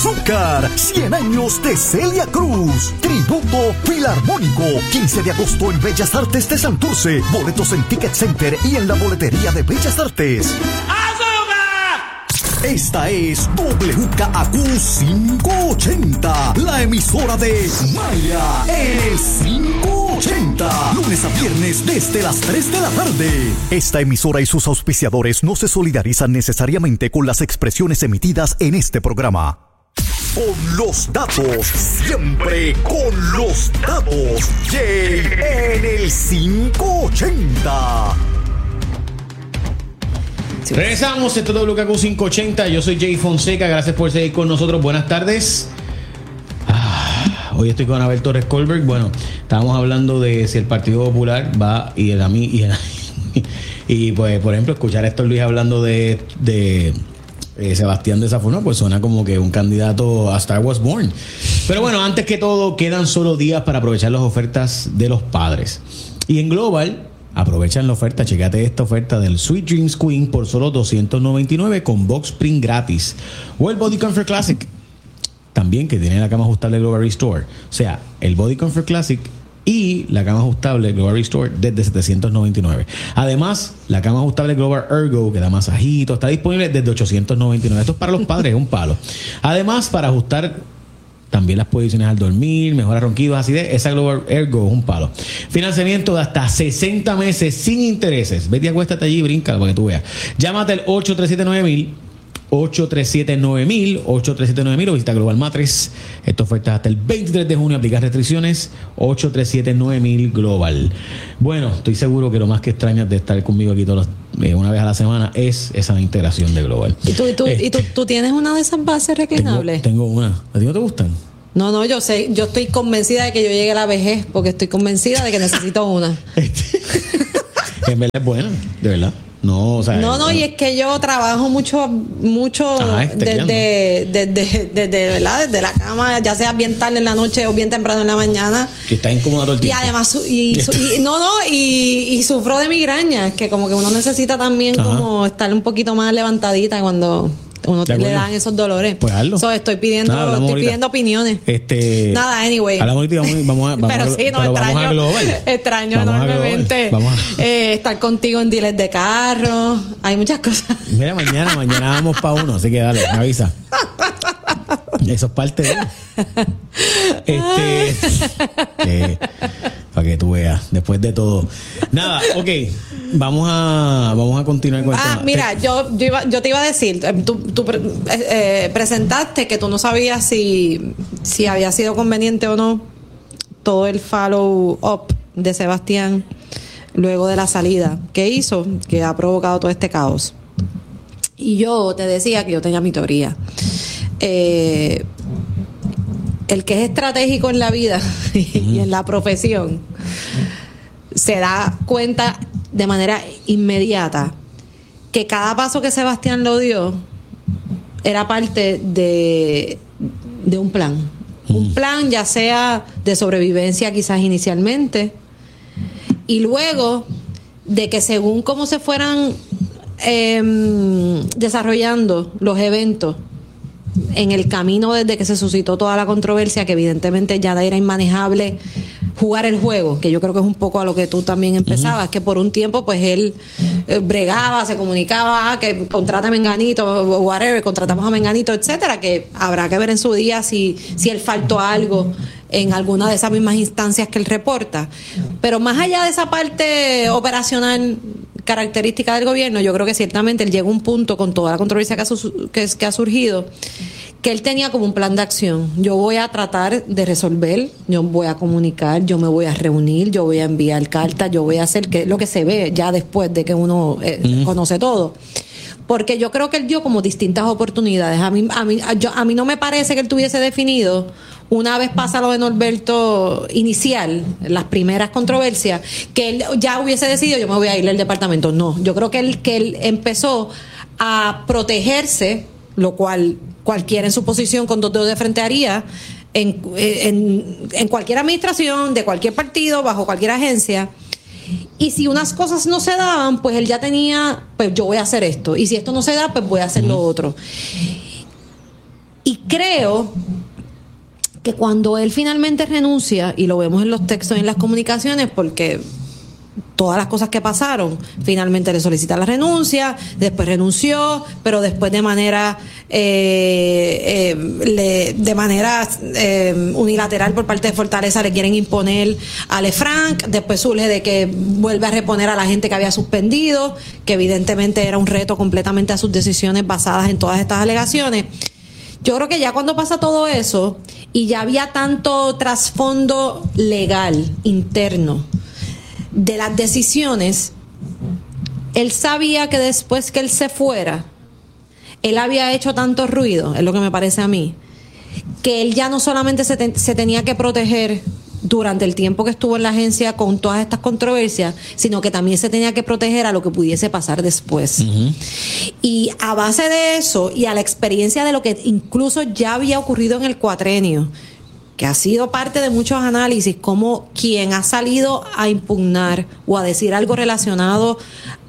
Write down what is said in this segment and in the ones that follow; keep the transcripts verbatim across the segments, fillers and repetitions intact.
Azúcar, cien años de Celia Cruz, tributo filarmónico, quince de agosto en Bellas Artes de Santurce, boletos en Ticket Center y en la boletería de Bellas Artes. ¡Azúcar! Esta es W K A Q quinientos ochenta, la emisora de Maya, el quinientos ochenta, lunes a viernes desde las tres de la tarde. Esta emisora y sus auspiciadores no se solidarizan necesariamente con las expresiones emitidas en este programa. Con los datos, siempre con los datos. Jay en el quinientos ochenta. Regresamos, esto es W K Q quinientos ochenta. Yo soy Jay Fonseca, gracias por seguir con nosotros. Buenas tardes. Ah, hoy estoy con Abel Torres Colbert. Bueno, estábamos hablando de si el Partido Popular va y el a mí y, el, y pues, por ejemplo, escuchar a Héctor Luis hablando de, de eh, Sebastián de esa forma, pues suena como que un candidato a Star Wars Born. Pero bueno, antes que todo, quedan solo días para aprovechar las ofertas de los padres. Y en Global, aprovechan la oferta, checate esta oferta del Sweet Dreams Queen por solo doscientos noventa y nueve con Box Spring gratis. O el Body Comfort Classic, también, que tiene la cama ajustable Global Restore. O sea, el Body Comfort Classic y la cama ajustable Global Restore desde setecientos noventa y nueve. Además, la cama ajustable Global Ergo, que da masajito, está disponible desde ochocientos noventa y nueve. Esto es para los padres, es un palo. Además, para ajustar también las posiciones al dormir, mejora ronquidos, acidez, esa Global Ergo es un palo. Financiamiento de hasta sesenta meses sin intereses. Vete, acuéstate allí y brinca para que tú veas. Llámate al ocho tres siete nueve mil, ocho tres siete nueve mil, ocho tres siete nueve mil o visita Global Matres. Esta oferta es hasta el veintitrés de junio, aplicar restricciones, ocho tres siete nueve mil Global. Bueno, estoy seguro que lo más que extrañas de estar conmigo aquí todos los, eh, una vez a la semana es esa integración de Global. ¿Y tú, y tú, este, ¿y tú, tú tienes una de esas bases reclinables? Tengo, tengo una. ¿A ti no te gustan? No, no, yo sé, yo estoy convencida de que yo llegue a la vejez porque estoy convencida de que necesito una. En verdad es buena, de verdad. No, o sea, no, no, y es que yo trabajo mucho, mucho Ajá, desde, desde, desde, desde, ¿verdad? Desde la cama, ya sea bien tarde en la noche o bien temprano en la mañana. Que está incómoda todo el tiempo. Y además, y, y, no, no, y, y sufro de migrañas, que como que uno necesita también Ajá. como estar un poquito más levantadita cuando uno le dan esos dolores. Pues hazlo. So, estoy pidiendo, Nada, estoy ahorita. pidiendo opiniones. Este, Nada, anyway. Hablamos ahorita, vamos, vamos a, vamos pero a, sí, no, pero extraño, vamos a Global. extraño vamos enormemente a a... Eh, estar contigo en dealers de carro. Hay muchas cosas. Mira, mañana, mañana vamos para uno, así que dale, me avisa. Eso es parte de este eh, para que tú veas, después de todo. Nada, ok. Vamos a vamos a continuar con el ah, tema. Mira, te... yo, yo, iba, yo te iba a decir, tú, tú eh, presentaste que tú no sabías si, si había sido conveniente o no todo el follow up de Sebastián luego de la salida que hizo, que ha provocado todo este caos. Y yo te decía que yo tenía mi teoría. Eh, el que es estratégico en la vida y en la profesión se da cuenta de manera inmediata que cada paso que Sebastián lo dio era parte de, de un plan. Un plan ya sea de sobrevivencia quizás inicialmente y luego de que según cómo se fueran eh, desarrollando los eventos en el camino desde que se suscitó toda la controversia, que evidentemente ya era inmanejable jugar el juego, que yo creo que es un poco a lo que tú también empezabas, uh-huh. que por un tiempo pues él eh, bregaba, se comunicaba, ah, que contrata a Menganito, whatever, contratamos a Menganito, etcétera, que habrá que ver en su día si, si él faltó algo en alguna de esas mismas instancias que él reporta. Pero más allá de esa parte operacional característica del gobierno, yo creo que ciertamente él llegó a un punto con toda la controversia que ha, su, que, que ha surgido, que él tenía como un plan de acción. Yo voy a tratar de resolver, yo voy a comunicar, yo me voy a reunir, yo voy a enviar cartas, yo voy a hacer que lo que se ve ya después de que uno eh, mm. conoce todo. Porque yo creo que él dio como distintas oportunidades. A mí, a mí, a, yo, a mí no me parece que él tuviese definido, una vez pasa lo de Norberto inicial, las primeras controversias, que él ya hubiese decidido yo me voy a ir del departamento. No, yo creo que él, que él empezó a protegerse, lo cual cualquiera en su posición con dos dedos de frente haría en, en, en cualquier administración, de cualquier partido, bajo cualquier agencia. Y si unas cosas no se daban, pues él ya tenía, pues yo voy a hacer esto. Y si esto no se da, pues voy a hacer lo otro. Y creo que cuando él finalmente renuncia, y lo vemos en los textos y en las comunicaciones, porque todas las cosas que pasaron, finalmente le solicita la renuncia, después renunció, pero después de manera eh, eh, le, de manera eh, unilateral por parte de Fortaleza le quieren imponer a Lefranc, después surge de que vuelve a reponer a la gente que había suspendido, que evidentemente era un reto completamente a sus decisiones basadas en todas estas alegaciones. Yo creo que ya cuando pasa todo eso y ya había tanto trasfondo legal interno de las decisiones, él sabía que después que él se fuera, él había hecho tanto ruido, es lo que me parece a mí, que él ya no solamente se, te, se tenía que proteger durante el tiempo que estuvo en la agencia con todas estas controversias, sino que también se tenía que proteger a lo que pudiese pasar después. Uh-huh. Y a base de eso y a la experiencia de lo que incluso ya había ocurrido en el cuatrenio, que ha sido parte de muchos análisis, como quien ha salido a impugnar o a decir algo relacionado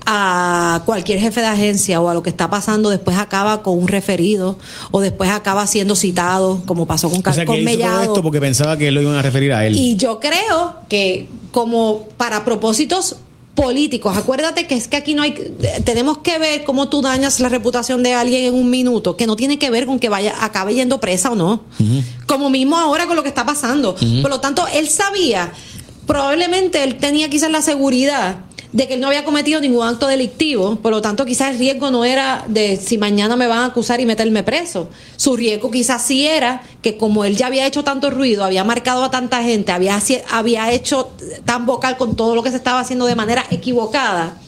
a cualquier jefe de agencia o a lo que está pasando, después acaba con un referido o después acaba siendo citado, como pasó con, o sea, con que Mellado. Hizo todo esto porque pensaba que lo iban a referir a él. Y yo creo que como para propósitos políticos, acuérdate que es que aquí no hay, tenemos que ver cómo tú dañas la reputación de alguien en un minuto, que no tiene que ver con que vaya acabe yendo presa o no. Uh-huh. Como mismo ahora con lo que está pasando. Uh-huh. Por lo tanto, él sabía, probablemente él tenía quizás la seguridad de que él no había cometido ningún acto delictivo, por lo tanto quizás el riesgo no era de si mañana me van a acusar y meterme preso. Su riesgo quizás sí era que como él ya había hecho tanto ruido, había marcado a tanta gente, había, había hecho tan vocal con todo lo que se estaba haciendo de manera equivocada,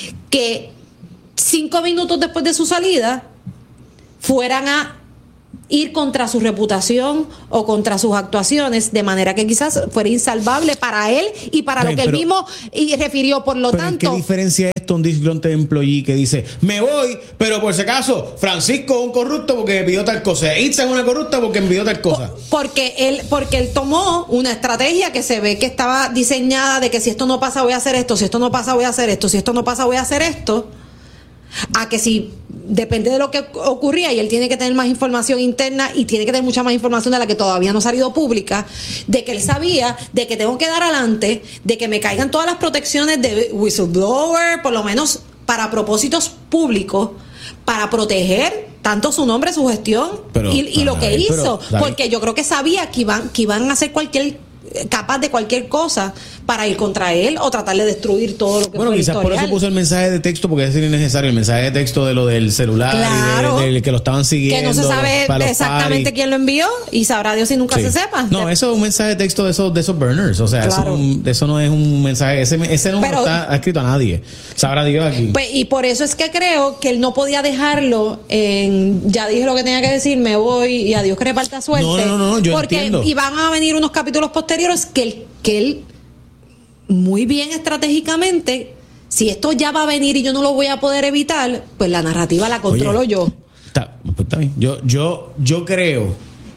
que cinco minutos después de su salida fueran a ir contra su reputación o contra sus actuaciones, de manera que quizás fuera insalvable para él y para Bien, lo que pero, él mismo y refirió. Por lo tanto, ¿qué diferencia es esto un disgruntled employee que dice me voy, pero por si acaso Francisco es un corrupto porque me pidió tal cosa, Itza es una corrupta porque me pidió tal cosa? Porque él, porque él tomó una estrategia que se ve que estaba diseñada de que si esto no pasa voy a hacer esto, si esto no pasa voy a hacer esto, si esto no pasa voy a hacer esto, a que si depende de lo que ocurría y él tiene que tener más información interna y tiene que tener mucha más información de la que todavía no ha salido pública, de que él sabía de que tengo que dar adelante, de que me caigan todas las protecciones de whistleblower, por lo menos para propósitos públicos, para proteger tanto su nombre, su gestión pero, y, y lo que ay, hizo, pero, porque yo creo que sabía que iban, que iban a hacer cualquier capaz de cualquier cosa para ir contra él o tratar de destruir todo lo que bueno, fue quizás historial. Por eso puso el mensaje de texto, porque es innecesario el mensaje de texto de lo del celular, claro, y de, de que lo estaban siguiendo, que no se sabe exactamente party. Quién lo envió y sabrá Dios si nunca sí. se sepa. No, eso es un mensaje de texto de esos de esos burners, o sea, claro. eso, eso no es un mensaje, ese, ese no Pero, está escrito a nadie, sabrá Dios aquí. Pues, y por eso es que creo que él no podía dejarlo en ya dije lo que tenía que decir, me voy y a Dios que reparta suerte. No, no, no, no yo porque entiendo. Iban a venir unos capítulos posteriores que él, que él muy bien estratégicamente, si esto ya va a venir y yo no lo voy a poder evitar, pues la narrativa la controlo Oye, yo. Está, pues está bien. Yo, yo, yo creo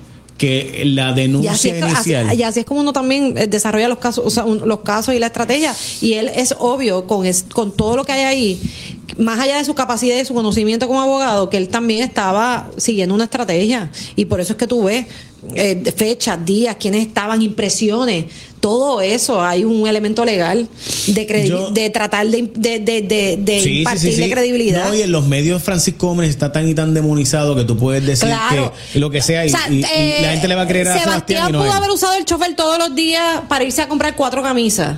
que la denuncia y así es, inicial así, y así es como uno también desarrolla los casos, o sea, un, los casos y la estrategia. Y él es obvio con, es, con todo lo que hay ahí, más allá de su capacidad y de su conocimiento como abogado, que él también estaba siguiendo una estrategia. Y por eso es que tú ves eh, fechas, días, quiénes estaban, impresiones, todo eso. Hay un elemento legal de, credi- Yo, de tratar de, de, de, de, de sí, impartirle sí, sí, sí. credibilidad. No, y en los medios Francisco Gómez está tan y tan demonizado que tú puedes decir claro. que lo que sea, y, o sea y, eh, y la gente le va a creer a Sebastián. Sebastián pudo no haber usado el chofer todos los días para irse a comprar cuatro camisas.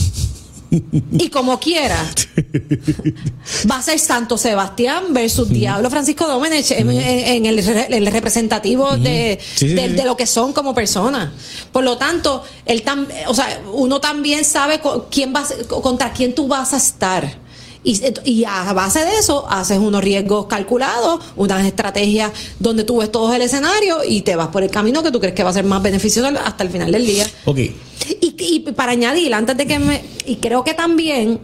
Y como quiera va a ser Santo Sebastián versus uh-huh. Diablo Francisco Domenech uh-huh. en, en el, el representativo uh-huh. de, sí, sí, de, sí. de lo que son como personas. Por lo tanto, él tam, o sea, uno también sabe con, quién va, contra quién tú vas a estar. Y, y a base de eso haces unos riesgos calculados, unas estrategias donde tú ves todo el escenario y te vas por el camino que tú crees que va a ser más beneficioso hasta el final del día. Okay. Y, y para añadir, antes de que me... Y creo que también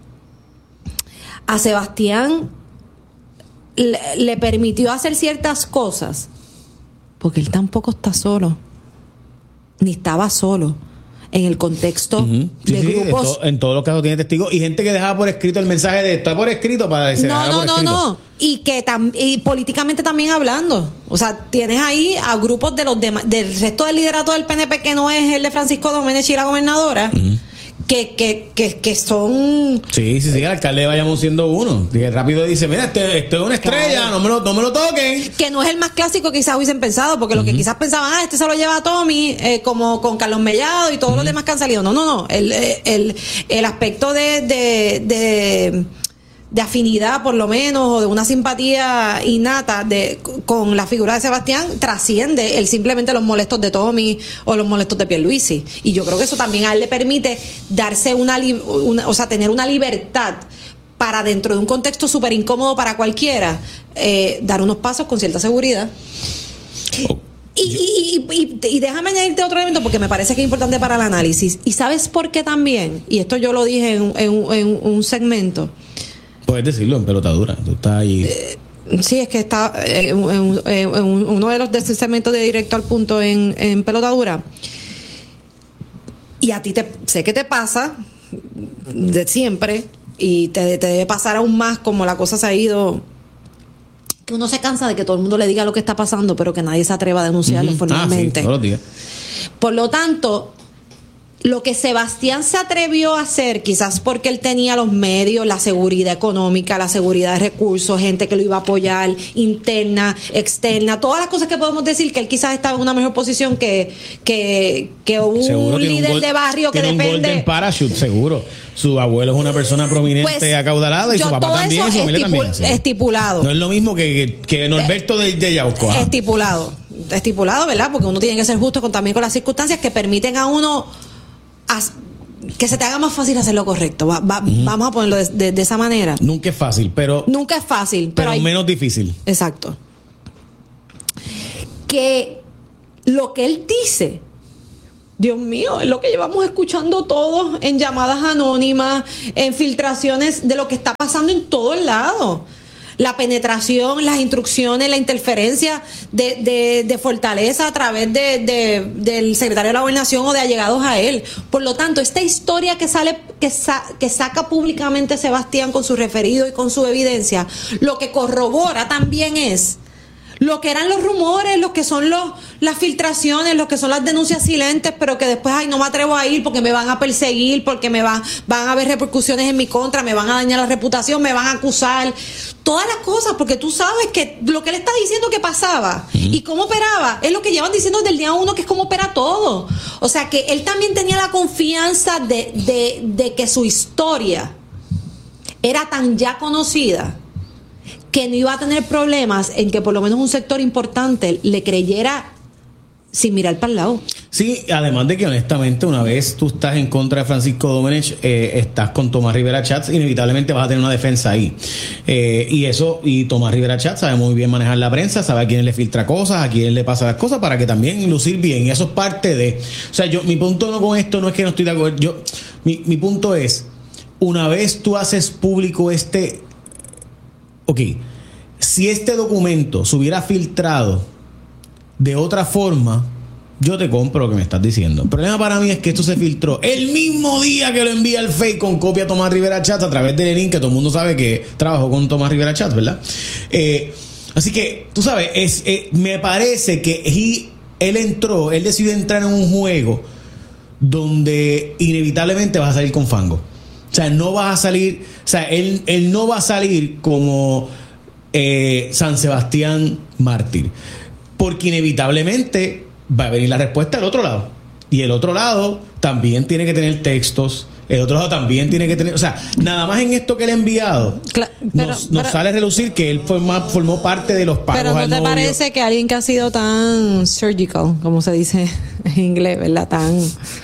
a Sebastián le, le permitió hacer ciertas cosas porque él tampoco está solo, ni estaba solo. en el contexto Uh-huh. Sí, de sí, grupos. en, to- en todos los casos tiene testigos y gente que dejaba por escrito el mensaje de está por escrito para que se No, dejara no, por no, escrito. no. Y que tam- y políticamente también hablando. O sea, tienes ahí a grupos de los demás, del resto del liderato del P N P que no es el de Francisco Domenech y la gobernadora, uh-huh. que, que, que, que son. Sí, sí, sí, el alcalde de Bayamón siendo uno. Que rápido dice, mira, este, este es una estrella, Claro. no, me lo, no me lo toquen. Que no es el más clásico que quizás hubiesen pensado, porque uh-huh. lo que quizás pensaban, ah, este se lo lleva a Tommy, eh, como con Carlos Mellado y todos uh-huh. los demás que han salido. No, no, no. El, el, el aspecto de, de, de, de afinidad, por lo menos, o de una simpatía innata de, con la figura de Sebastián, trasciende el simplemente los molestos de Tommy o los molestos de Pierluisi. Y yo creo que eso también a él le permite darse una, una o sea, tener una libertad para, dentro de un contexto súper incómodo para cualquiera, eh, dar unos pasos con cierta seguridad. Oh. Y, y, y, y, y déjame añadirte otro elemento porque me parece que es importante para el análisis. ¿Y sabes por qué también? Y esto yo lo dije en, en, en un segmento. Puedes decirlo en pelotadura. Tú estás ahí. Eh, sí, es que está en, en, en, en uno de los de ese segmento de Directo al Punto en, en pelotadura. Y a ti te, sé que te pasa de siempre y te, te debe pasar aún más como la cosa se ha ido, que uno se cansa de que todo el mundo le diga lo que está pasando, pero que nadie se atreva a denunciarlo uh-huh. formalmente. Ah, sí, todos los días. Por lo tanto, lo que Sebastián se atrevió a hacer, quizás porque él tenía los medios, la seguridad económica, la seguridad de recursos, gente que lo iba a apoyar, interna, externa, todas las cosas que podemos decir que él quizás estaba en una mejor posición que, que, que un seguro líder un gol, de barrio que tiene depende. Un golden parachute, seguro. Su abuelo es una persona prominente, pues, acaudalada, y su papá también, y su familia estipul- también. Sí. Estipulado. No es lo mismo que, que, que Norberto de, de Yauco. ¿Ah? Estipulado. Estipulado, ¿verdad? Porque uno tiene que ser justo con, también con las circunstancias que permiten a uno a, que se te haga más fácil hacer lo correcto. Va, va, uh-huh. Vamos a ponerlo de, de, de esa manera. Nunca es fácil, pero... Nunca es fácil. Pero, pero hay, menos difícil. Exacto. Que lo que él dice, Dios mío, es lo que llevamos escuchando todos en llamadas anónimas, en filtraciones de lo que está pasando en todos lados. La penetración, las instrucciones, la interferencia de, de, de Fortaleza a través de, de, del secretario de la Gobernación o de allegados a él. Por lo tanto, esta historia que sale, que, sa, que saca públicamente Sebastián con su referido y con su evidencia, lo que corrobora también es lo que eran los rumores, lo que son los, las filtraciones, lo que son las denuncias silentes, pero que después, ay, no me atrevo a ir porque me van a perseguir, porque me van, van a haber repercusiones en mi contra, me van a dañar la reputación, me van a acusar. Todas las cosas, porque tú sabes que lo que él está diciendo que pasaba uh-huh. y cómo operaba es lo que llevan diciendo desde el día uno, que es cómo opera todo. O sea, que él también tenía la confianza de, de, de que su historia era tan ya conocida que no iba a tener problemas en que por lo menos un sector importante le creyera sin mirar para el lado. Sí, además de que honestamente una vez tú estás en contra de Francisco Domenech, eh, estás con Tomás Rivera Schatz, inevitablemente vas a tener una defensa ahí. Eh, y eso, y Tomás Rivera Schatz sabe muy bien manejar la prensa, sabe a quién le filtra cosas, a quién le pasa las cosas para que también lucir bien. Y eso es parte de... O sea, yo, mi punto no con esto no es que no estoy de acuerdo. Yo, mi, mi punto es, una vez tú haces público este... Ok, si este documento se hubiera filtrado de otra forma, yo te compro lo que me estás diciendo. El problema para mí es que esto se filtró el mismo día que lo envía el fake con copia a Tomás Rivera Schatz a través de Lenin, que todo el mundo sabe que trabajó con Tomás Rivera Schatz, ¿verdad? Eh, así que, tú sabes, es, eh, me parece que he, él entró, él decidió entrar en un juego donde inevitablemente vas a salir con fango. O sea, no vas a salir, o sea, él, él no va a salir como eh, San Sebastián mártir, porque inevitablemente va a venir la respuesta del otro lado. Y el otro lado también tiene que tener textos, el otro lado también tiene que tener, o sea, nada más en esto que le he enviado, claro, pero, nos, nos pero, sale a relucir que él forma, formó parte de los pagos. Pero ¿no al te novio? parece que alguien que ha sido tan surgical, como se dice en inglés, ¿verdad? Tan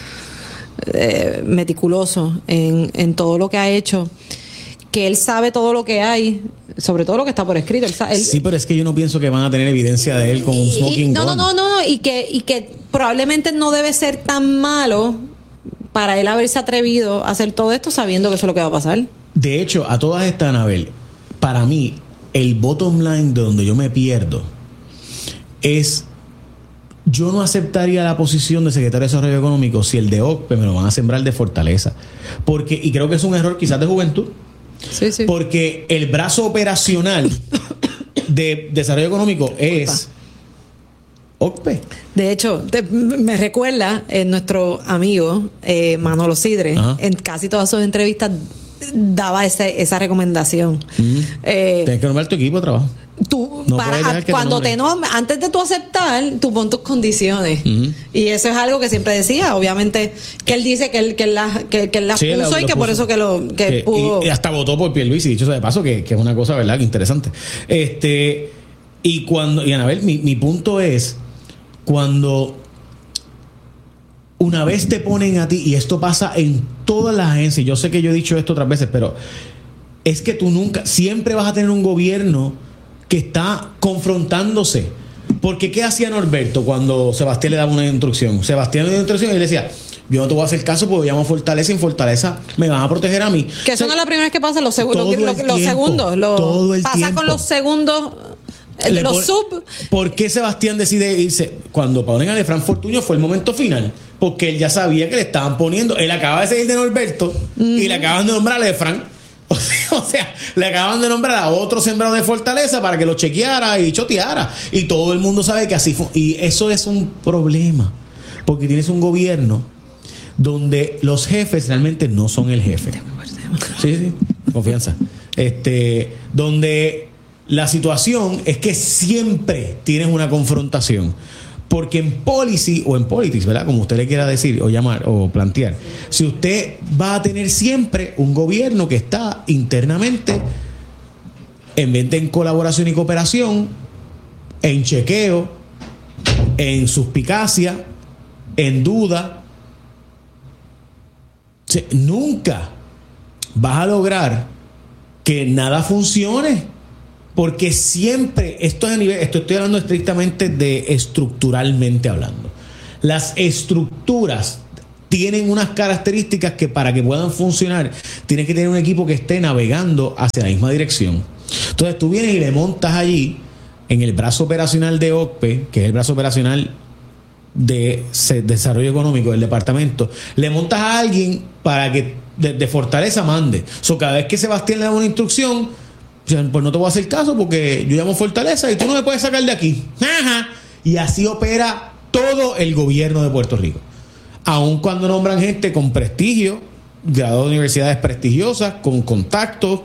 eh, meticuloso en, en todo lo que ha hecho, que él sabe todo lo que hay, sobre todo lo que está por escrito. Él, él, sí, pero es que yo no pienso que van a tener evidencia de él con un smoking y, no, gun. No, no, no, no, y que, y que probablemente no debe ser tan malo para él haberse atrevido a hacer todo esto sabiendo que eso es lo que va a pasar. De hecho, a todas estas, Anabel, para mí, el bottom line de donde yo me pierdo es, yo no aceptaría la posición de secretario de Desarrollo Económico si el de O C P E me lo van a sembrar de Fortaleza. Porque, y creo que es un error quizás de juventud. Sí, sí. Porque el brazo operacional de Desarrollo Económico es O C P E. De hecho, te, me recuerda eh, nuestro amigo eh, Manolo Sidre, ajá, en casi todas sus entrevistas daba ese, esa recomendación. Mm. Eh, Tienes que nombrar tu equipo de trabajo. Tú, no para, cuando te, te nombres, antes de tú aceptar, tú pon tus condiciones. Uh-huh. Y eso es algo que siempre decía. Obviamente, que él dice que él, que él las que, que él la sí, puso la, y que puso. Por eso que lo que que, pudo. Y, y hasta votó por Pierluisi, dicho sea de paso, que, que es una cosa, ¿verdad?, que interesante. Este, y cuando, y Anabel, mi, mi punto es, cuando una vez te ponen a ti, y esto pasa en todas las agencias, yo sé que yo he dicho esto otras veces, pero es que tú nunca, siempre vas a tener un gobierno que está confrontándose. Porque ¿qué hacía Norberto cuando Sebastián le daba una instrucción? Sebastián le daba una instrucción y él decía, yo no te voy a hacer caso porque llamo a Fortaleza y en Fortaleza me van a proteger a mí. Que eso o sea, no es la primera vez que pasa, los, seg- los, los, los segundos. Lo, todo el pasa tiempo. Con los segundos, le los pone, sub. ¿Por qué Sebastián decide irse? Cuando ponen a Lefran Fortuño fue el momento final. Porque él ya sabía que le estaban poniendo, él acaba de seguir de Norberto mm. y le acaban de nombrar a Lefran. O sea, le acaban de nombrar a otro sembrado de Fortaleza para que lo chequeara y choteara. Y todo el mundo sabe que así fue. Y eso es un problema. Porque tienes un gobierno donde los jefes realmente no son el jefe. Sí, sí, confianza. Este, donde la situación es que siempre tienes una confrontación. Porque en policy o en politics, ¿verdad?, como usted le quiera decir o llamar o plantear, si usted va a tener siempre un gobierno que está internamente en vez de en colaboración y cooperación, en chequeo, en suspicacia, en duda, o sea, nunca vas a lograr que nada funcione. Porque siempre, esto es a nivel, esto estoy hablando estrictamente de estructuralmente hablando. Las estructuras tienen unas características que para que puedan funcionar, tienes que tener un equipo que esté navegando hacia la misma dirección. Entonces tú vienes y le montas allí, en el brazo operacional de O C P E, que es el brazo operacional de Desarrollo Económico del departamento, le montas a alguien para que de, de Fortaleza mande. O so, cada vez que Sebastián le da una instrucción, pues no te voy a hacer caso porque yo llamo Fortaleza y tú no me puedes sacar de aquí. Ajá. Y así opera todo el gobierno de Puerto Rico. Aun cuando nombran gente con prestigio, graduados de universidades prestigiosas, con contactos,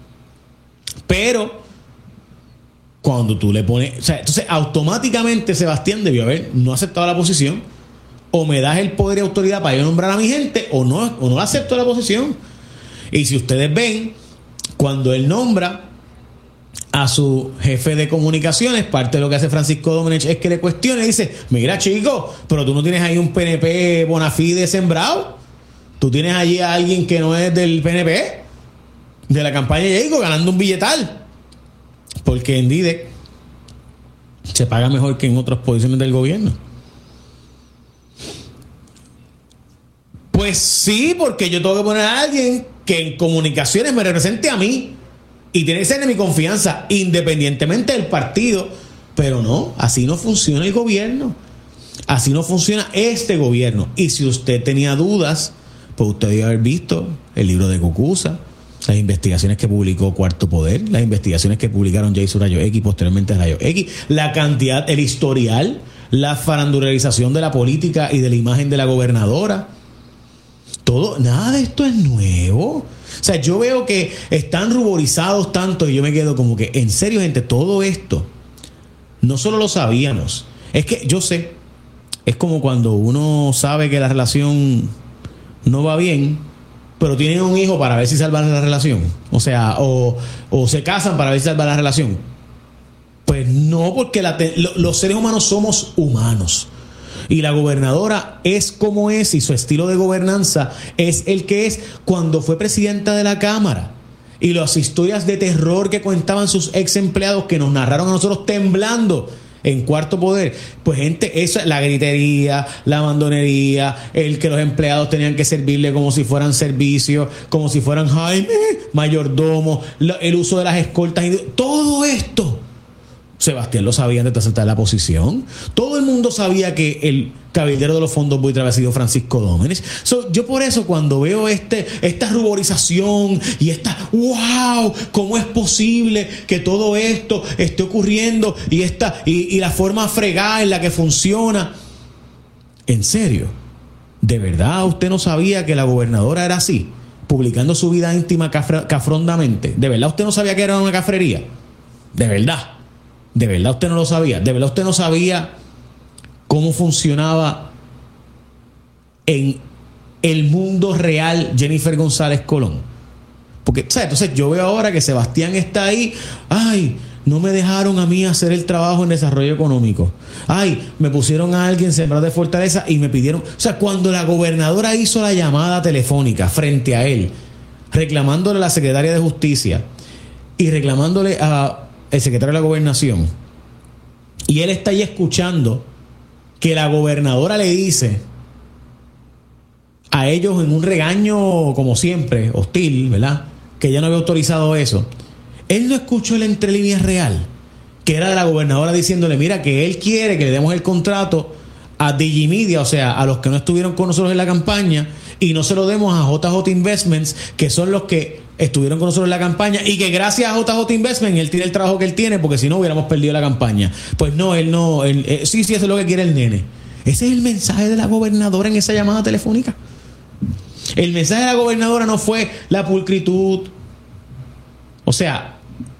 pero cuando tú le pones, o sea, entonces automáticamente Sebastián debió haber no aceptado la posición, o me das el poder y autoridad para yo nombrar a mi gente, o no, o no acepto la posición. Y si ustedes ven, cuando él nombra a su jefe de comunicaciones, parte de lo que hace Francisco Domenech es que le cuestione y dice, mira chico, pero tú no tienes ahí un P N P bona fide sembrado, tú tienes allí a alguien que no es del P N P, de la campaña de Jacob, ganando un billetal, porque en D I D E se paga mejor que en otras posiciones del gobierno. Pues sí, porque yo tengo que poner a alguien que en comunicaciones me represente a mí y tiene que ser de mi confianza independientemente del partido. Pero no, así no funciona el gobierno, así no funciona este gobierno. Y si usted tenía dudas, pues usted debe haber visto el libro de Cucuza, las investigaciones que publicó Cuarto Poder, las investigaciones que publicaron Jason Rayo X, posteriormente Rayo X, la cantidad, el historial, la farandularización de la política y de la imagen de la gobernadora. Todo, nada de esto es nuevo. O sea, yo veo que están ruborizados tanto y yo me quedo como que, en serio, gente, todo esto no solo lo sabíamos. Es que yo sé, es como cuando uno sabe que la relación no va bien, pero tienen un hijo para ver si salvan la relación. O sea, o, o se casan para ver si salvan la relación. Pues no, porque la te, lo, los seres humanos somos humanos. Y la gobernadora es como es, y su estilo de gobernanza es el que es cuando fue presidenta de la Cámara. Y las historias de terror que contaban sus ex empleados que nos narraron a nosotros temblando en Cuarto Poder. Pues gente, esa, la gritería, la abandonería, el que los empleados tenían que servirle como si fueran servicios, como si fueran Jaime, mayordomo, el uso de las escoltas, todo esto Sebastián lo sabía antes de aceptar la posición. Todo el mundo sabía que el cabildero de los fondos buitres había sido Francisco Domenech. So, yo por eso cuando veo este, esta ruborización y esta, wow, ¿cómo es posible que todo esto esté ocurriendo y, esta, y, y la forma fregada en la que funciona? En serio, ¿de verdad usted no sabía que la gobernadora era así? Publicando su vida íntima cafra, cafrondamente. ¿De verdad usted no sabía que era una cafrería? ¿De verdad? ¿De verdad usted no lo sabía? ¿De verdad usted no sabía cómo funcionaba en el mundo real Jennifer González Colón? Porque, ¿sabes? Entonces yo veo ahora que Sebastián está ahí. Ay, no me dejaron a mí hacer el trabajo en desarrollo económico. Ay, me pusieron a alguien sembrar de Fortaleza y me pidieron... O sea, cuando la gobernadora hizo la llamada telefónica frente a él, reclamándole a la secretaria de Justicia y reclamándole a el secretario de la Gobernación, y él está ahí escuchando que la gobernadora le dice a ellos en un regaño, como siempre, hostil, ¿verdad?, que ella no había autorizado eso. Él no escuchó el entre líneas real, que era de la gobernadora diciéndole, mira, que él quiere que le demos el contrato a Digimedia, o sea, a los que no estuvieron con nosotros en la campaña, y no se lo demos a J J Investments, que son los que estuvieron con nosotros en la campaña, y que gracias a J J Investments él tiene el trabajo que él tiene, porque si no hubiéramos perdido la campaña. Pues no, él no, él, eh, sí, sí, eso es lo que quiere el nene. Ese es el mensaje de la gobernadora en esa llamada telefónica. El mensaje de la gobernadora no fue la pulcritud. O sea,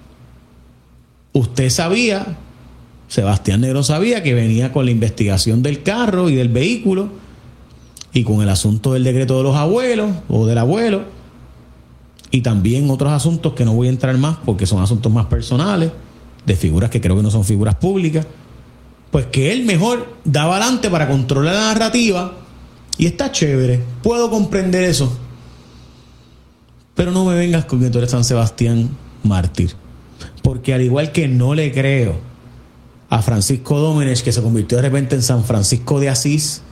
usted sabía, Sebastián Negrón sabía que venía con la investigación del carro y del vehículo y con el asunto del decreto de los abuelos o del abuelo y también otros asuntos que no voy a entrar más porque son asuntos más personales, de figuras que creo que no son figuras públicas, pues que él mejor daba adelante para controlar la narrativa y está chévere, puedo comprender eso, pero no me vengas con que tú eres San Sebastián mártir, porque al igual que no le creo a Francisco Domenech, que se convirtió de repente en San Francisco de Asís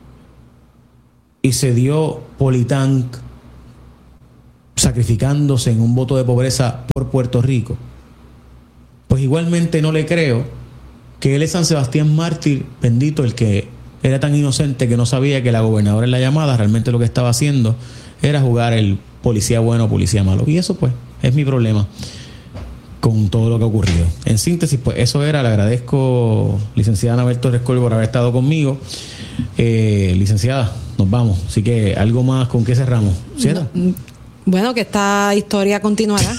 y se dio Politank sacrificándose en un voto de pobreza por Puerto Rico, pues igualmente no le creo que él es San Sebastián mártir, bendito, el que era tan inocente que no sabía que la gobernadora en la llamada realmente lo que estaba haciendo era jugar el policía bueno o policía malo. Y eso pues es mi problema con todo lo que ha ocurrido. En síntesis, pues eso era. Le agradezco, licenciada Anabel Torres Colbert, por haber estado conmigo. Eh, licenciada, nos vamos. Así que algo más, ¿con qué cerramos? ¿Cierto? Bueno, que esta historia continuará.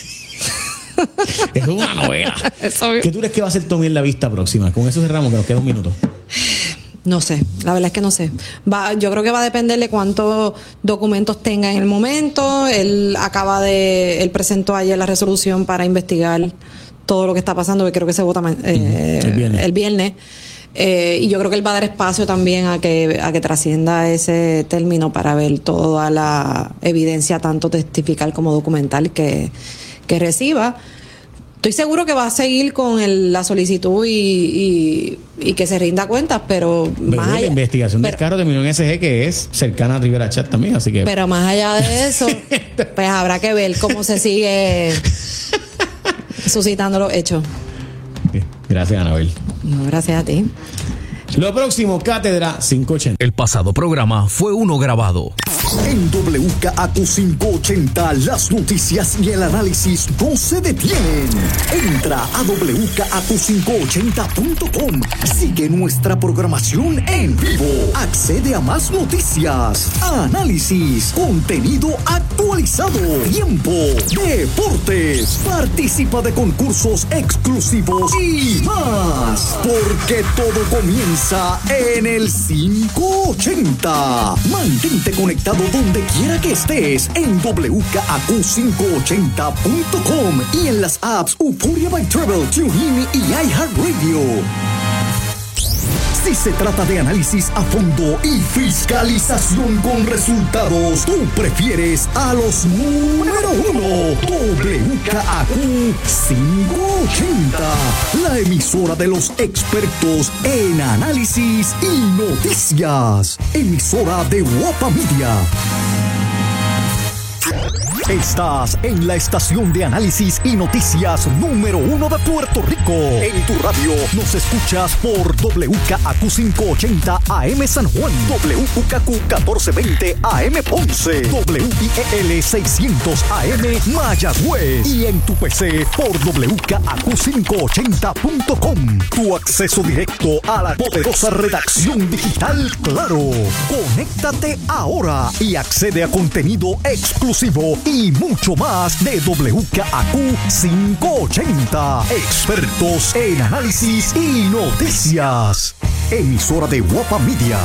Es una novela. ¿Qué tú crees que va a hacer Tommy en la vista próxima? Con eso cerramos, que nos queda un minuto. No sé, la verdad es que no sé. Va, yo creo que va a depender de cuántos documentos tenga en el momento. Él acaba de, él presentó ayer la resolución para investigar todo lo que está pasando, que creo que se vota eh, el viernes. El viernes. Eh, y yo creo que él va a dar espacio también a que, a que trascienda ese término para ver toda la evidencia, tanto testifical como documental, que, que reciba. Estoy seguro que va a seguir con el, la solicitud y, y, y que se rinda cuentas, pero, pero más allá, la investigación pero, del carro terminó en S G, que es cercana a Rivera Chat también, así que... Pero más allá de eso, pues habrá que ver cómo se sigue suscitando los hechos. Gracias, Anabel. No, gracias a ti. Lo próximo, Cátedra quinientos ochenta. El pasado programa fue uno grabado. En W K A Q quinientos ochenta, las noticias y el análisis no se detienen. Entra a w k a q quinientos ochenta punto com. Sigue nuestra programación en vivo. Accede a más noticias, análisis, contenido actualizado, tiempo, deportes. Participa de concursos exclusivos y más. Porque todo comienza en el quinientos ochenta. Mantente conectado donde quiera que estés en w k a q quinientos ochenta punto com y en las apps Euphoria by Travel, TuneIn y iHeartRadio. Si se trata de análisis a fondo y fiscalización con resultados, tú prefieres a los número uno. W K A Q quinientos ochenta, la emisora de los expertos en análisis y noticias. Emisora de Guapa Media. Estás en la estación de análisis y noticias número uno de Puerto Rico. En tu radio nos escuchas por W K A Q quinientos ochenta A M San Juan, W U K Q mil cuatrocientos veinte A M Ponce, W I E L seiscientos A M Mayagüez y en tu P C por W K A Q quinientos ochenta punto com. Tu acceso directo a la poderosa redacción digital Claro. Conéctate ahora y accede a contenido exclusivo y mucho más de W K A Q quinientos ochenta. Expertos en análisis y noticias. Emisora de Guapa Media.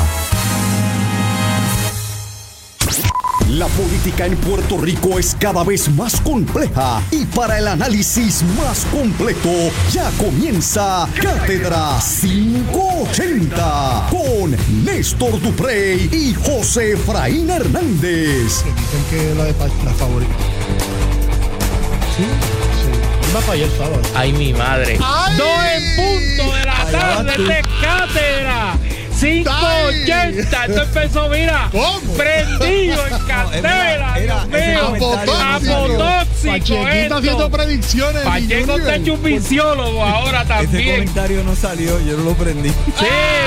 La política en Puerto Rico es cada vez más compleja y para el análisis más completo ya comienza Cátedra quinientos ochenta con Néstor Duprey y José Efraín Hernández. Dicen que la de la favorita. Sí, sí. Va para allá el sábado. Ay, mi madre. ¡Ay! Dos en punto de la tarde de Cátedra. cinco ochenta. Esto empezó, mira. ¿Cómo? Prendido en candela. Dios mío. Apotóxico. Pachequito haciendo predicciones. Pacheco está hecho un visiólogo ahora también. Ese comentario no salió, yo no lo prendí. Sí.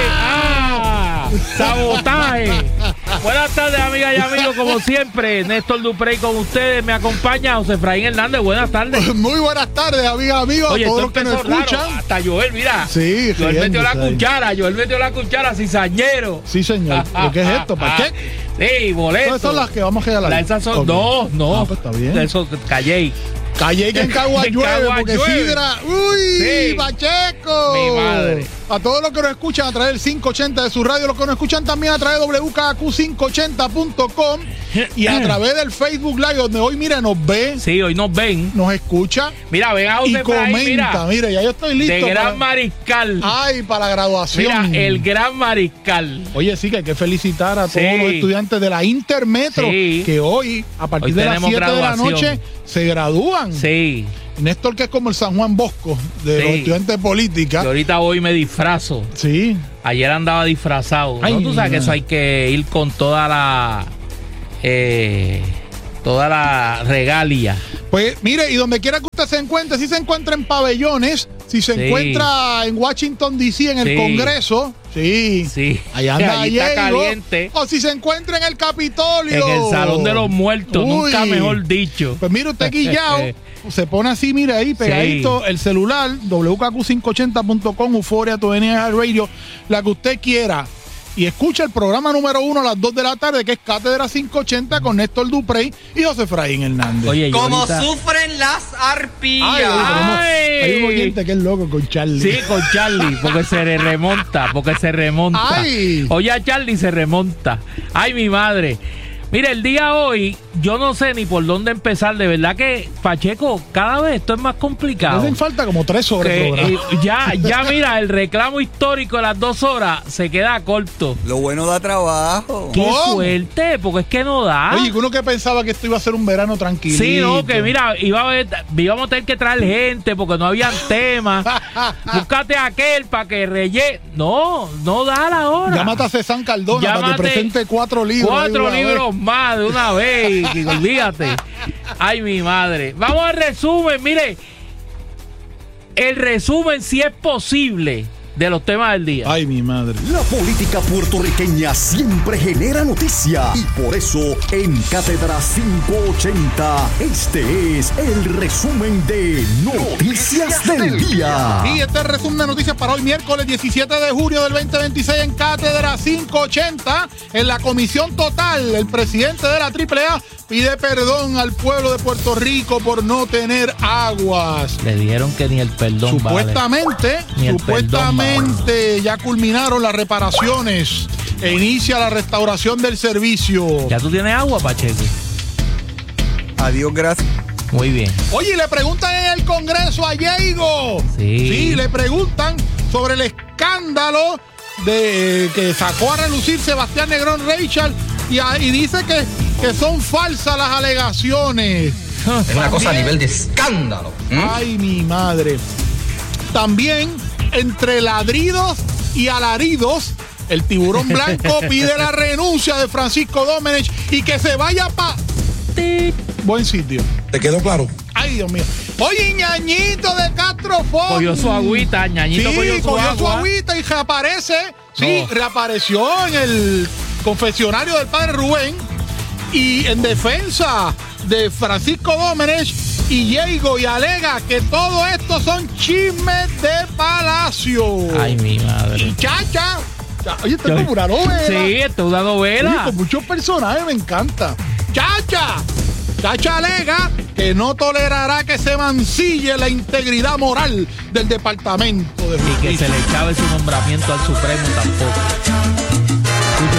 Ah, sabotaje. Buenas tardes, amigas y amigos, como siempre. Néstor Duprey con ustedes. Me acompaña José Efraín Hernández. Buenas tardes. Muy buenas tardes, amigas, amigos. Oye, a todos esto los que nos empezó escuchan. raro. Hasta Joel, mira. Sí, Joel metió la riéndose ahí. cuchara. Joel metió la cuchara cizañero. Sí, señor. ¿Pero qué es esto, Pacheco? Sí, boleto. ¿Cuáles son las que vamos a regalar? La, esas son, Ok. no, no. Ah, pues está bien. Eso, callé. Calle que en Cagua En llueve, Cagua porque llueve. Sidra. ¡Uy! Sí. ¡Pacheco! Mi madre. A todos los que nos escuchan a través del quinientos ochenta de su radio, los que nos escuchan también a través de W K A Q quinientos ochenta punto com y a través del Facebook Live, donde hoy, mira, nos ve, Sí, hoy nos ven. nos escucha Mira, ven a y José Efraín, comenta. mira. Mira, ya yo estoy listo. De Gran para- Mariscal. Ay, para la graduación. Mira, el Gran Mariscal. Oye, sí, que hay que felicitar a Sí. todos los estudiantes de la Intermetro Sí. que hoy, a partir Hoy de las tenemos siete de la graduación. noche, se gradúan. Sí. Néstor, que es como el San Juan Bosco de Sí. los estudiantes de política. Y ahorita hoy me disfrazo. Sí. Ayer andaba disfrazado. Ay, ¿No? Tú sabes mi que eso madre. hay que ir con toda la. Eh, toda la regalia. Pues mire, y donde quiera que usted se encuentre, si se encuentra en pabellones, si se Sí. encuentra en Washington D C en el Sí. Congreso, sí, Sí. ahí anda Allí está Diego. caliente. O si se encuentra en el Capitolio, En el Salón de los Muertos, Uy. nunca mejor dicho. Pues mire usted guillao, se pone así, mire ahí, pegadito, el celular, W K Q quinientos ochenta punto com, Euforia, tu N A Radio, la que usted quiera. Y escucha el programa número uno a las dos de la tarde, que es Cátedra quinientos ochenta con Néstor Duprey y José Efraín Hernández. Oye, yo Como ahorita- sufren las arpías. Ay, oye, tenemos- Ay. hay un oyente que es loco con Charlie. Sí, con Charlie, porque se le remonta, porque se remonta. Ay. Oye, a Charlie se remonta. Ay, mi madre. Mire, el día hoy, yo no sé ni por dónde empezar. De verdad que, Pacheco, cada vez esto es más complicado. Hacen falta como tres horas de Que, programa. eh, ya, ya mira, el reclamo histórico de las dos horas se queda corto. Lo bueno da trabajo. Qué ¿Cómo? suerte, porque es que no da. Oye, que uno que pensaba que esto iba a ser un verano tranquilo. Sí, no, que mira, iba a haber- íbamos a tener que traer gente porque no habían temas. Búscate a aquel para que rellene. No, no da la hora. Llámate a César Cardona para Llámate que presente cuatro libros. ahí Cuatro de una libros vez. más de una vez. que olvídate. Ay, mi madre. Vamos al resumen. Mire, el resumen, si es posible, de los temas del día. Ay, mi madre. La política puertorriqueña siempre genera noticia y por eso en Cátedra quinientos ochenta este es el resumen de Noticias del Día. Y este es el resumen de noticias para hoy, miércoles diecisiete de julio del veinte veintiséis en Cátedra quinientos ochenta. En la comisión total, el presidente de la triple A pide perdón al pueblo de Puerto Rico por no tener aguas. Le dijeron que ni el perdón vale. Supuestamente, Ni el supuestamente ya culminaron las reparaciones e inicia la restauración del servicio. ¿Ya tú tienes agua, Pacheco? Adiós, gracias. Muy bien. Oye, le preguntan en el Congreso a Diego. Sí. Sí, le preguntan sobre el escándalo de que sacó a relucir Sebastián Negrón Rachel y, a- y dice que, que son falsas las alegaciones. Es una cosa a nivel de escándalo. ¿Mm? Ay, mi madre. También, entre ladridos y alaridos, el tiburón blanco pide la renuncia de Francisco Domenech y que se vaya pa... Tit, buen sitio. ¿Te quedó claro? Ay, Dios mío. Oye, Ñañito de Castro Fon. Cogió su agüita, Ñañito sí, cogió su cogió agua. su agüita y reaparece. Sí, No. reapareció en el confesionario del padre Rubén. Y en defensa de Francisco Domenech y Diego, y alega que todo esto son chismes de palacio. Ay, mi madre. Y Chacha. Oye, esto es como una novela. Sí, esto es una Oye, novela. con muchos personajes, me encanta. Chacha. Chacha alega que no tolerará que se mancille la integridad moral del Departamento de Y que Justicia. se le echaba su nombramiento al Supremo tampoco. Escucha,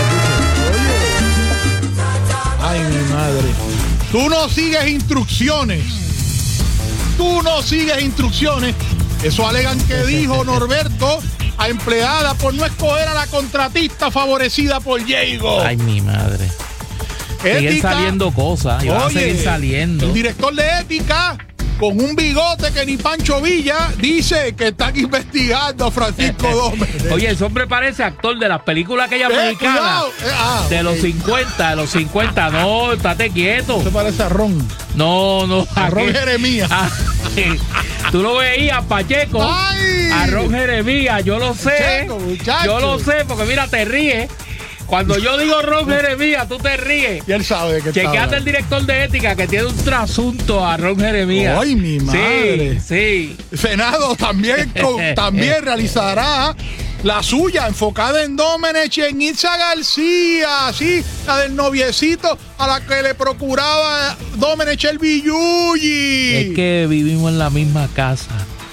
escucha. Ay, mi madre. Tú no sigues instrucciones. Tú no sigues instrucciones. Eso alegan que dijo Norberto a empleada por no escoger a la contratista favorecida por Diego. Ay, mi madre. Siguen Ética. saliendo cosas y van a Oye, seguir saliendo. El director de ética, con un bigote que ni Pancho Villa, dice que están investigando a Francisco Domenech. Oye, ese hombre parece actor de las películas aquellas Eh, mexicanas. cuidado. Eh, ah, De los ok. cincuenta, de los cincuenta. No, estate quieto. Se parece a Ron. No, no. A Ron aquel- Jeremías. Ah, tú lo veías, Pacheco. ¡Ay! A Ron Jeremías, yo lo sé. Pacheco, muchacho. Yo lo sé, porque mira, te ríes. Cuando yo digo Ron Jeremías, tú te ríes. Y él sabe de qué está Chequeate hablando. el director de ética que tiene un trasunto a Ron Jeremías. Ay, mi madre. Sí, sí. Senado también, con- también realizará la suya, enfocada en Domenech y en Itza García, sí, la del noviecito a la que le procuraba Domenech el billuyi. Es que vivimos en la misma casa.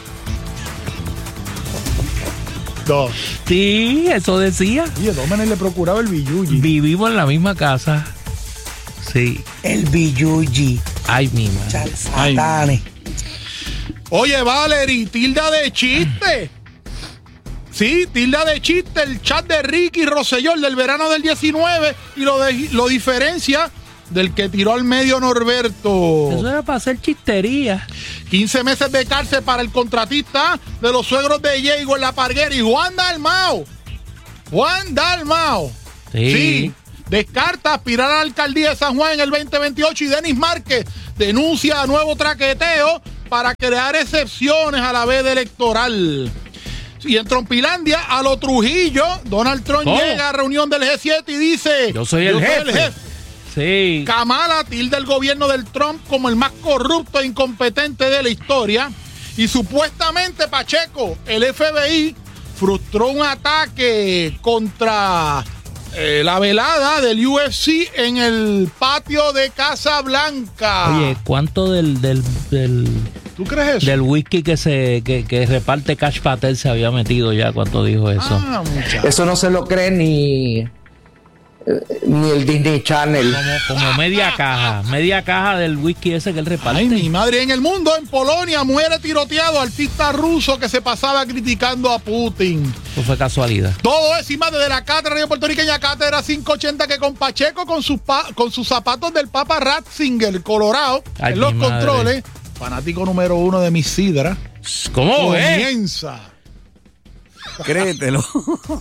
Dos. Sí, eso decía. Oye, Domenech le procuraba el billuyi. Vivimos en la misma casa. Sí. El billuyi. Ay, mi madre. Ay. Satane. Oye, Valerie, tilda de chiste. Sí, tilda de chiste el chat de Ricky Rosselló del verano del diecinueve y lo, de- lo diferencia del que tiró al medio Norberto. Eso era para hacer chistería. quince meses de cárcel para el contratista de los suegros de Diego en La Parguera y Juan Dalmao. Juan Dalmao. Sí. Sí. Descarta aspirar a la alcaldía de San Juan en el veinte veintiocho y Denis Márquez denuncia nuevo traqueteo para crear excepciones a la veda electoral. Y en Trompilandia, a lo Trujillo, Donald Trump ¿Cómo? llega a reunión del G siete y dice: Yo soy el jefe. Sí. Kamala tilda el gobierno del Trump como el más corrupto e incompetente de la historia. Y supuestamente, Pacheco, el F B I frustró un ataque contra eh, la velada del U F C en el patio de Casa Blanca. Oye, ¿cuánto del, del, del, ¿tú crees eso? del whisky que se que, que reparte Cash Patel se había metido ya cuando dijo eso? Ah, muchacho. Eso no se lo cree ni, eh, ni el Disney Channel. Como, como media caja, media caja del whisky ese que él reparte. Ay, mi madre. En el mundo, en Polonia, muere tiroteado artista ruso que se pasaba criticando a Putin. Eso fue casualidad. Todo eso y más desde la Cátedra Radio Puertorriqueña, Cátedra quinientos ochenta, que con Pacheco con sus, pa- con sus zapatos del Papa Ratzinger, Colorado, Ay, en los mi madre. controles, fanático número uno de Miss Sidra, ¿Cómo es? comienza. Créetelo.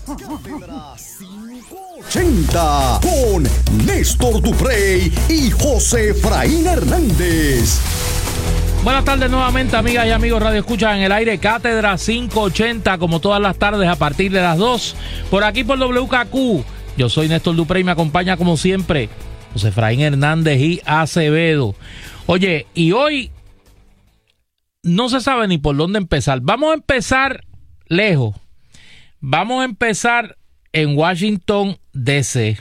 ochenta con Néstor Duprey y José Efraín Hernández. Buenas tardes nuevamente, amigas y amigos Radio Escucha en el aire. Cátedra quinientos ochenta, como todas las tardes a partir de las dos, por aquí por W K Q. Yo soy Néstor Duprey y me acompaña como siempre José Efraín Hernández y Acevedo. Oye, y hoy no se sabe ni por dónde empezar. Vamos a empezar lejos. Vamos a empezar en Washington, D C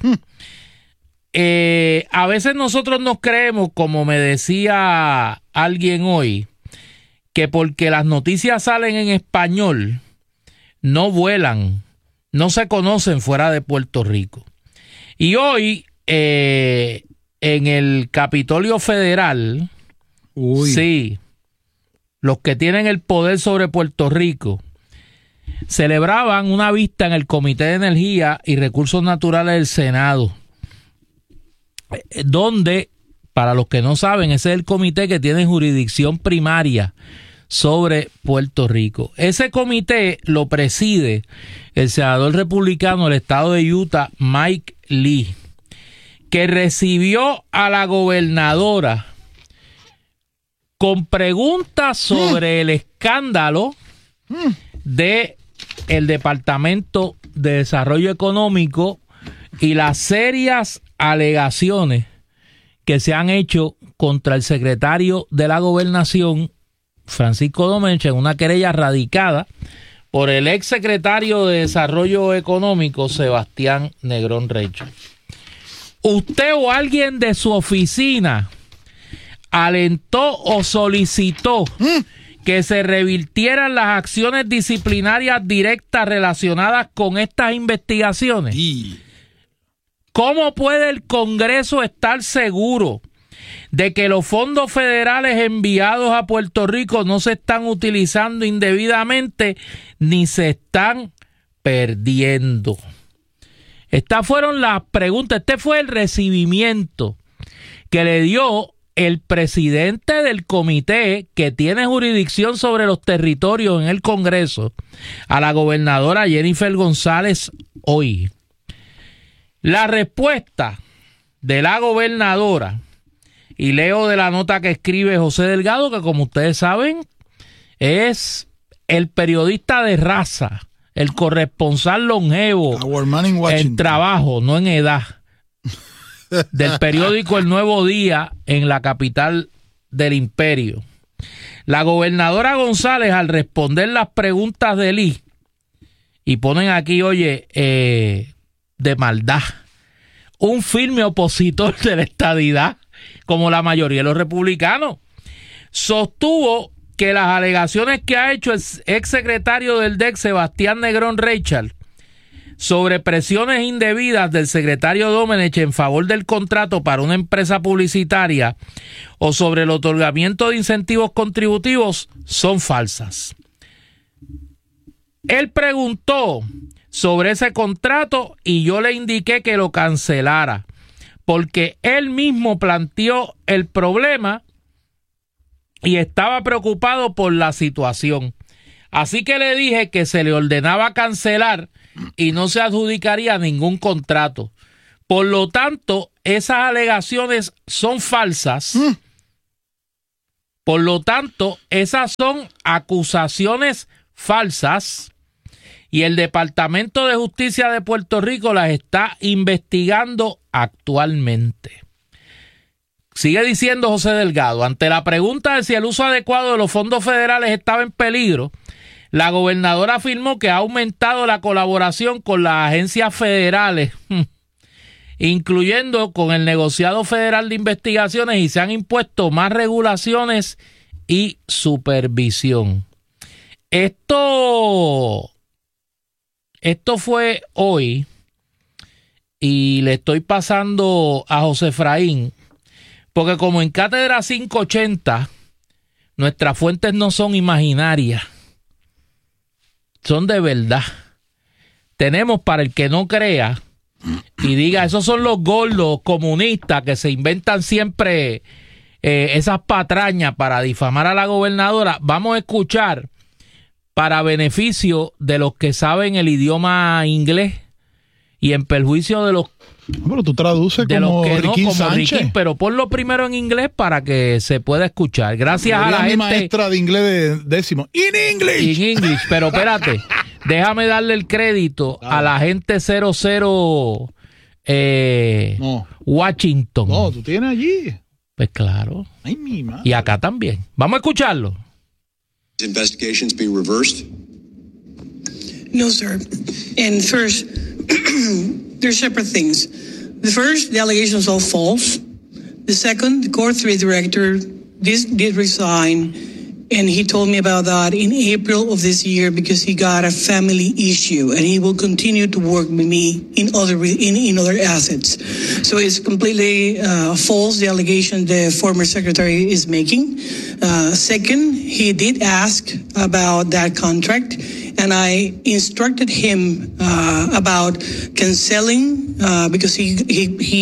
Eh, a veces nosotros nos creemos, como me decía alguien hoy, que porque las noticias salen en español, no vuelan, no se conocen fuera de Puerto Rico. Y hoy, eh, en el Capitolio Federal, Uy. sí, los que tienen el poder sobre Puerto Rico, celebraban una vista en el Comité de Energía y Recursos Naturales del Senado, donde, para los que no saben, ese es el comité que tiene jurisdicción primaria sobre Puerto Rico. Ese comité lo preside el senador republicano del estado de Utah, Mike Lee, que recibió a la gobernadora con preguntas sobre mm. el escándalo mm. de el Departamento de Desarrollo Económico y las serias alegaciones que se han hecho contra el secretario de la Gobernación, Francisco Domenech, en una querella radicada por el ex secretario de Desarrollo Económico, Sebastián Negrón Reychal. ¿Usted o alguien de su oficina alentó o solicitó mm. que se revirtieran las acciones disciplinarias directas relacionadas con estas investigaciones? Sí. ¿Cómo puede el Congreso estar seguro de que los fondos federales enviados a Puerto Rico no se están utilizando indebidamente ni se están perdiendo? Estas fueron las preguntas. Este fue el recibimiento que le dio el presidente del comité que tiene jurisdicción sobre los territorios en el Congreso a la gobernadora Jennifer González hoy. La respuesta de la gobernadora, y leo de la nota que escribe José Delgado, que como ustedes saben es el periodista de raza, el corresponsal longevo en trabajo, no en edad, del periódico El Nuevo Día en la capital del imperio. La gobernadora González, al responder las preguntas de Lee, y ponen aquí, oye, eh, de maldad, un firme opositor de la estadidad, como la mayoría de los republicanos, sostuvo que las alegaciones que ha hecho el exsecretario del D E C, Sebastián Negrón Reychal, sobre presiones indebidas del secretario Domenech en favor del contrato para una empresa publicitaria o sobre el otorgamiento de incentivos contributivos son falsas. Él preguntó sobre ese contrato y yo le indiqué que lo cancelara, porque él mismo planteó el problema y estaba preocupado por la situación. Así que le dije que se le ordenaba cancelar y no se adjudicaría ningún contrato. Por lo tanto, esas alegaciones son falsas. Mm. Por lo tanto, esas son acusaciones falsas y el Departamento de Justicia de Puerto Rico las está investigando actualmente. Sigue diciendo José Delgado, ante la pregunta de si el uso adecuado de los fondos federales estaba en peligro, la gobernadora afirmó que ha aumentado la colaboración con las agencias federales, incluyendo con el negociado federal de investigaciones, y se han impuesto más regulaciones y supervisión. Esto, esto fue hoy y le estoy pasando a José Efraín, porque como en Cátedra quinientos ochenta, nuestras fuentes no son imaginarias, son de verdad. Tenemos, para el que no crea y diga, esos son los gordos comunistas que se inventan siempre eh, esas patrañas para difamar a la gobernadora, vamos a escuchar, para beneficio de los que saben el idioma inglés y en perjuicio de los Pero tú traduces de como los que Riquín no, como Sánchez. Riquín, pero ponlo primero en inglés para que se pueda escuchar. Gracias Yo a la mi gente. maestra de inglés de décimo. In English. In English, pero espérate, déjame darle el crédito ah. a la gente cero cero eh, no. Washington. No, tú tienes allí. Pues claro. Ay, mi madre. Y acá también. Vamos a escucharlo. Investigations be reversed? No, sir. And first, they're separate things. The first, the allegations are false. The second, the Core three director did, did resign, and he told me about that in April of this year because he got a family issue, and he will continue to work with me in other in, in other assets. So it's completely uh, false, the allegation the former secretary is making. Uh, second, he did ask about that contract, and I instructed him uh, about canceling uh, because he he he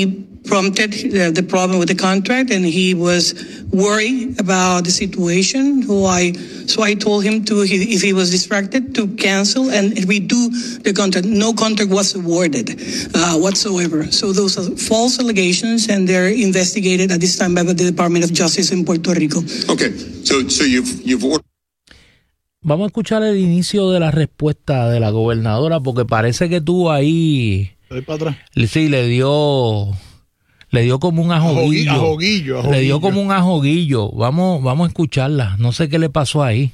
prompted the, the problem with the contract, and he was worried about the situation. So I, so I told him to, if he was distracted, to cancel and redo the contract. No contract was awarded uh, whatsoever. So those are false allegations, and they're investigated at this time by the Department of Justice in Puerto Rico. Okay, so so you've you've ordered. Vamos a escuchar el inicio de la respuesta de la gobernadora, porque parece que tuvo ahí. Voy para atrás. Sí, le dio. Le dio como un ajoguillo. Ajoguillo, ajoguillo. Le dio como un ajoguillo. Vamos, vamos a escucharla. No sé qué le pasó ahí.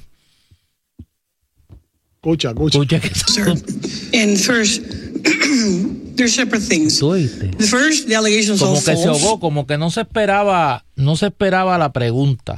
Escucha, escucha. Escucha que Sir, and first, they're separate things. The first, the allegations como are que false. se ahogó, como que no se esperaba, no se esperaba la pregunta.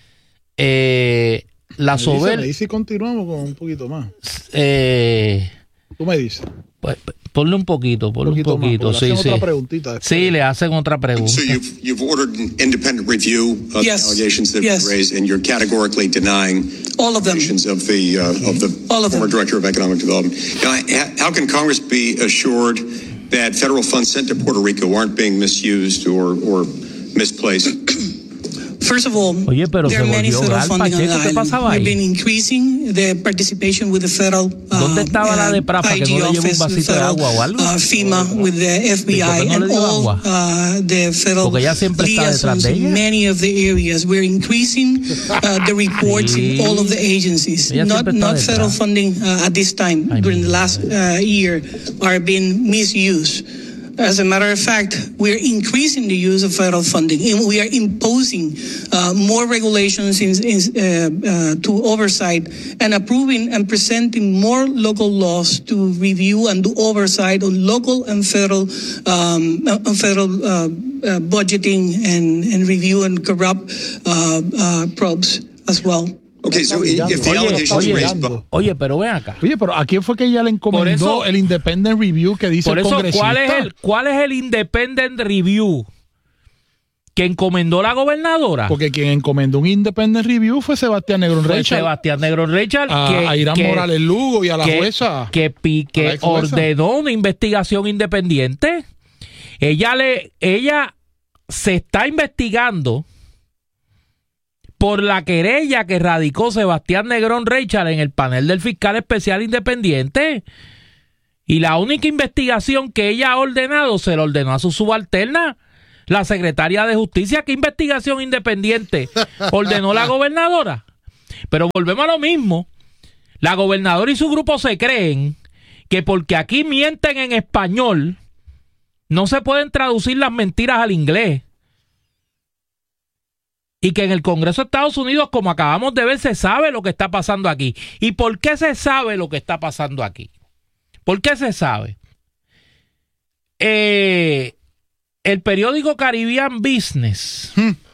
Eh, la soberbia. ¿Y si continuamos con un poquito más? Eh, Tú me dices. Pues, ponle un poquito, ponle un poquito. Un poquito más, sí, le sí. otra preguntita después. Sí, le hacen otra pregunta. So you've you've ordered an independent review of Yes. the allegations that Yes. were raised, and you're categorically denying all of them. allegations of the uh, of the All of former them. director of economic development. Now, ha- how can Congress be assured that federal funds sent to Puerto Rico aren't being misused or or misplaced? First of all, Oye, pero there se are many volvió federal oral, funding on the Pacheco, ¿qué island. pasaba We've ahí? been increasing the participation with the federal uh, ¿Dónde estaba la de Prafa, que I G no le lleva un office, vasito de federal, agua o algo? uh, FEMA, with the F B I, ¿Y por qué no and le dio all agua? uh, the federal Porque ella siempre está detrás liaisons de in ella. many of the areas. We're increasing uh, the reports Sí. in all of the agencies. Ella Not siempre está not detrás. federal funding uh, at this time Ay, during the mi last uh, year are being misused. As a matter of fact, we're increasing the use of federal funding, and we are imposing uh, more regulations in, in, uh, uh, to oversight, and approving and presenting more local laws to review and do oversight on local and federal um, uh, federal uh, uh, budgeting and, and review and corrupt uh, uh, probes as well. Okay, so if the Oye, allegations oye, raised by oye, pero ven acá. Oye, pero ¿a quién fue que ella le encomendó Por eso- el Independent Review que dice Por el eso, congresista? ¿cuál es el cuál es el Independent Review que encomendó la gobernadora? Porque quien encomendó un Independent Review fue Sebastián Negrón Fue Richard. Sebastián Negrón Richard, A, que, a Irán que- Morales Lugo y a la que, jueza. que, pi- a que la ex jueza. ordenó una investigación independiente. Ella le, ella se está investigando por la querella que radicó Sebastián Negrón Richard en el panel del fiscal especial independiente. Y la única investigación que ella ha ordenado se la ordenó a su subalterna, la secretaria de Justicia. ¿Qué investigación independiente ordenó la gobernadora? Pero volvemos a lo mismo. La gobernadora y su grupo se creen que porque aquí mienten en español, no se pueden traducir las mentiras al inglés. Y que en el Congreso de Estados Unidos, como acabamos de ver, se sabe lo que está pasando aquí. ¿Y por qué se sabe lo que está pasando aquí? ¿Por qué se sabe? Eh, el periódico Caribbean Business Hmm.